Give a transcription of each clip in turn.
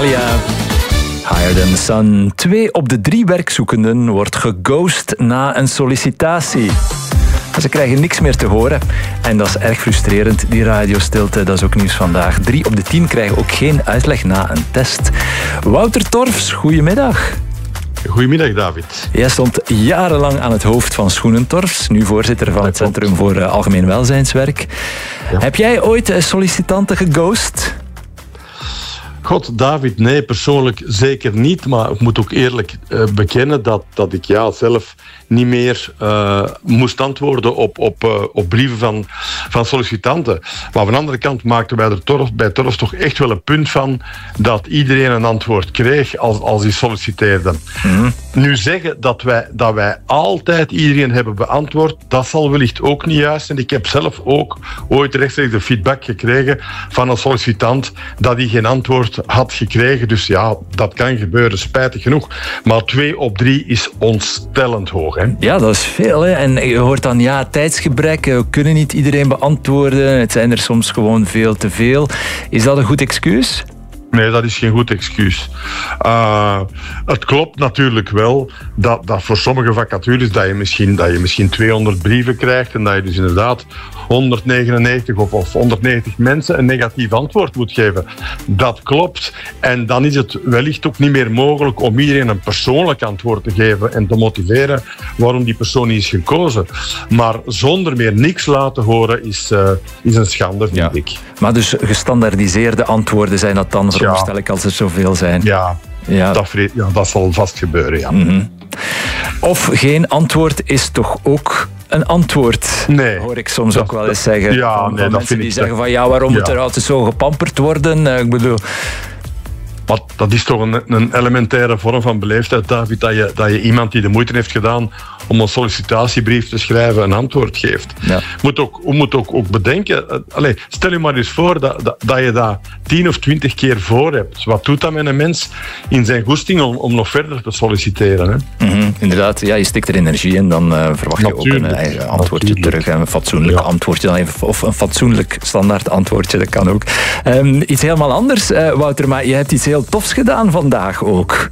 Italia. Higher Than the Sun. 2 op de 3 werkzoekenden wordt geghost na een sollicitatie. Ze krijgen niks meer te horen. En dat is erg frustrerend, die radiostilte. Dat is ook nieuws vandaag. 3 op de 10 krijgen ook geen uitleg na een test. Wouter Torfs, goedemiddag. Goedemiddag, David. Jij stond jarenlang aan het hoofd van Schoenentorfs, nu voorzitter van het Centrum voor Algemeen Welzijnswerk. Ja. Heb jij ooit sollicitanten geghost? God, David, nee, persoonlijk zeker niet. Maar ik moet ook eerlijk bekennen dat ik zelf niet meer moest antwoorden op brieven van sollicitanten. Maar van de andere kant maakten wij er bij Torfs toch echt wel een punt van dat iedereen een antwoord kreeg als hij solliciteerde. Mm-hmm. Nu zeggen dat wij altijd iedereen hebben beantwoord, dat zal wellicht ook niet juist zijn. Ik heb zelf ook ooit rechtstreeks de feedback gekregen van een sollicitant dat hij geen antwoord had gekregen. Dus ja, dat kan gebeuren, spijtig genoeg. Maar 2 op 3 is ontstellend hoog. Hè? Ja, dat is veel. Hè? En je hoort dan, tijdsgebrek, we kunnen niet iedereen beantwoorden. Het zijn er soms gewoon veel te veel. Is dat een goed excuus? Nee, dat is geen goed excuus. Het klopt natuurlijk wel dat voor sommige vacatures dat je misschien 200 brieven krijgt en dat je dus inderdaad 199 of 190 mensen een negatief antwoord moet geven. Dat klopt. En dan is het wellicht ook niet meer mogelijk om iedereen een persoonlijk antwoord te geven en te motiveren waarom die persoon niet is gekozen. Maar zonder meer niks laten horen is een schande, vind ik. Maar dus gestandaardiseerde antwoorden zijn dat dan, veronderstel ik, als er zoveel zijn? Ja. Dat zal vast gebeuren, ja. Mm-hmm. Of geen antwoord is toch ook een antwoord, hoor ik soms ook wel eens zeggen. Van mensen die zeggen van waarom moet er altijd zo gepamperd worden? Ik bedoel... Maar dat is toch een elementaire vorm van beleefdheid, David, dat je iemand die de moeite heeft gedaan om een sollicitatiebrief te schrijven een antwoord geeft. Ja. Je moet ook bedenken, stel je maar eens voor dat je dat 10 of 20 keer voor hebt. Wat doet dat met een mens in zijn goesting om nog verder te solliciteren? Hè? Mm-hmm, inderdaad, je stikt er energie in, dan verwacht je ook een eigen antwoordje terug. Een fatsoenlijk antwoordje dan even, of een fatsoenlijk standaard antwoordje, dat kan ook. Iets helemaal anders, Wouter, maar je hebt iets heel tofs gedaan vandaag ook.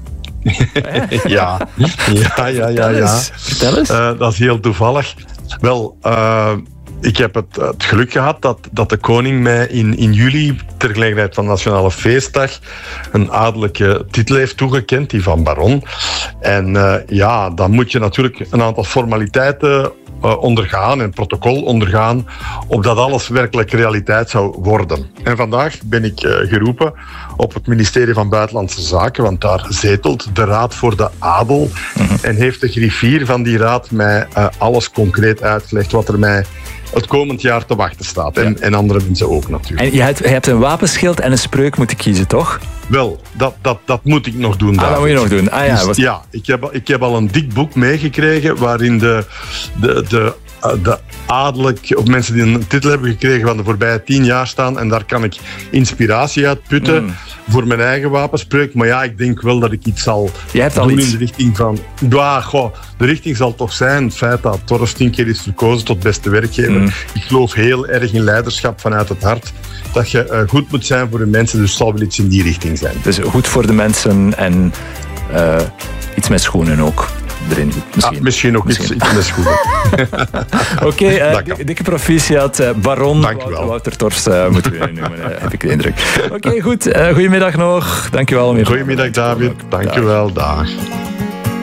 Ja. Vertel eens. Dat is heel toevallig. Wel, ik heb het geluk gehad dat de koning mij in juli, ter gelegenheid van de Nationale Feestdag, een adellijke titel heeft toegekend, die van baron. En dan moet je natuurlijk een aantal formaliteiten ondergaan en protocol ondergaan, opdat alles werkelijk realiteit zou worden. En vandaag ben ik geroepen op het ministerie van Buitenlandse Zaken, want daar zetelt de Raad voor de Adel. Mm-hmm. En heeft de griffier van die raad mij alles concreet uitgelegd wat er mij het komend jaar te wachten staat. En andere mensen ook natuurlijk. En je hebt een wapenschild en een spreuk moeten kiezen, toch? Wel, dat moet ik nog doen. Dat moet je nog doen. Ik heb al een dik boek meegekregen waarin de adellijk, of mensen die een titel hebben gekregen van de voorbije 10 jaar staan. En daar kan ik inspiratie uit putten voor mijn eigen wapenspreuk. Maar ik denk wel dat ik iets zal doen in de richting van... de richting zal toch zijn het feit dat Torfs 10 keer is verkozen tot beste werkgever. Ik geloof heel erg in leiderschap vanuit het hart. Dat je goed moet zijn voor de mensen, dus zal wel iets in die richting zijn. Dus goed voor de mensen en iets met schoenen ook. Erin, misschien ook iets met schoenen. Oké, dikke proficiat. Baron Wouter Torfs moeten we noemen, heb ik de indruk. Oké, goed. Goedemiddag nog. Dankjewel. Goedemiddag, David. Dankjewel. Dag.